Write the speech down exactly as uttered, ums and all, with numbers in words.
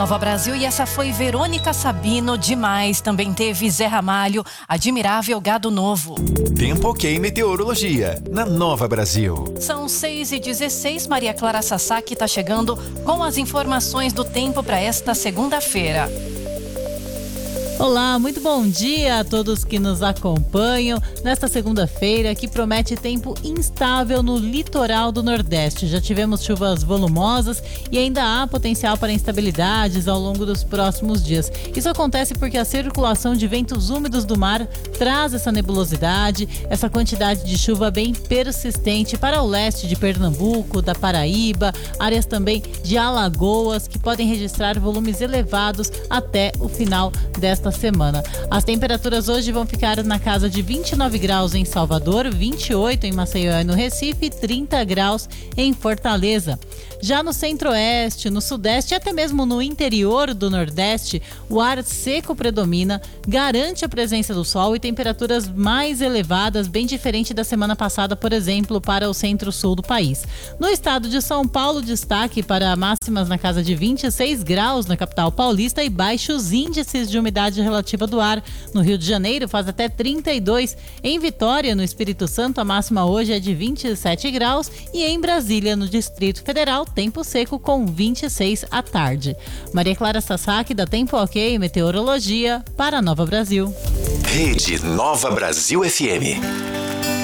Nova Brasil, e essa foi Verônica Sabino, demais. Também teve Zé Ramalho, Admirável Gado Novo. Tempo Ok Meteorologia, na Nova Brasil. São seis e dezesseis, Maria Clara Sasaki está chegando com as informações do tempo para esta segunda-feira. Olá, muito bom dia a todos que nos acompanham nesta segunda-feira, que promete tempo instável no litoral do Nordeste. Já tivemos chuvas volumosas e ainda há potencial para instabilidades ao longo dos próximos dias. Isso acontece porque a circulação de ventos úmidos do mar traz essa nebulosidade, essa quantidade de chuva bem persistente para o leste de Pernambuco, da Paraíba, áreas também de Alagoas, que podem registrar volumes elevados até o final desta semana. As temperaturas hoje vão ficar na casa de vinte e nove graus em Salvador, vinte e oito em Maceió e no Recife, trinta graus em Fortaleza. Já no centro-oeste, no sudeste e até mesmo no interior do Nordeste, o ar seco predomina, garante a presença do sol e temperaturas mais elevadas, bem diferente da semana passada, por exemplo, para o centro-sul do país. No estado de São Paulo, destaque para máximas na casa de vinte e seis graus na capital paulista e baixos índices de umidade relativa do ar. No Rio de Janeiro faz até trinta e dois. Em Vitória, no Espírito Santo, a máxima hoje é de vinte e sete graus e em Brasília, no Distrito Federal, tempo seco com vinte e seis à tarde. Maria Clara Sasaki, da Tempo Ok Meteorologia, para a Nova Brasil. Rede Nova Brasil F M.